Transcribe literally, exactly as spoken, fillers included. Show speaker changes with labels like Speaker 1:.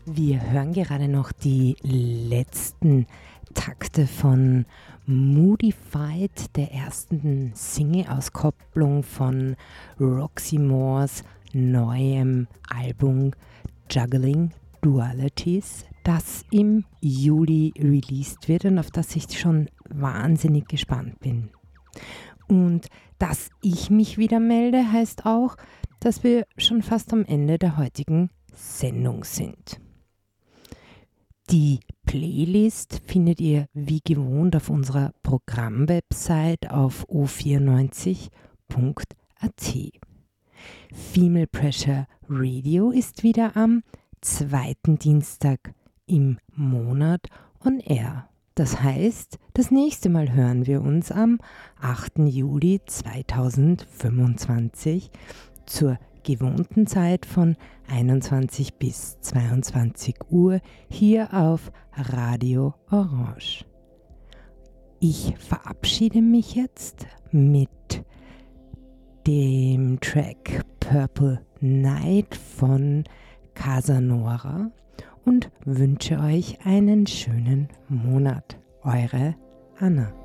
Speaker 1: Wir hören gerade noch die letzten Takte von Moodified, der ersten Single-Auskopplung von Roxy Moores neuem Album Juggling Dualities, das im Juli released wird und auf das ich schon wahnsinnig gespannt bin. Und dass ich mich wieder melde, heißt auch, dass wir schon fast am Ende der heutigen Sendung sind. Die Playlist findet ihr wie gewohnt auf unserer Programmwebsite auf o vierundneunzig punkt a t. Female Pressure Radio ist wieder am zweiten Dienstag im Monat on air. Das heißt, das nächste Mal hören wir uns am achten Juli zweitausendfünfundzwanzig zur gewohnten Zeit von einundzwanzig bis zweiundzwanzig Uhr hier auf Radio Orange. Ich verabschiede mich jetzt mit dem Track Purple Night von Casanora und wünsche euch einen schönen Monat. Eure Anna.